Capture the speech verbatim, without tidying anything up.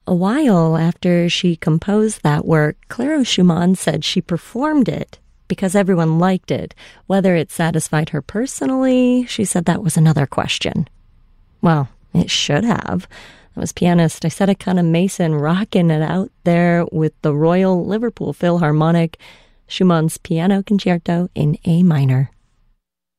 A while after she composed that work, Clara Schumann said she performed it because everyone liked it. Whether it satisfied her personally, she said that was another question. Well, it should have. That was pianist Isetaka Mason rocking it out there with the Royal Liverpool Philharmonic, Schumann's Piano Concerto in A minor.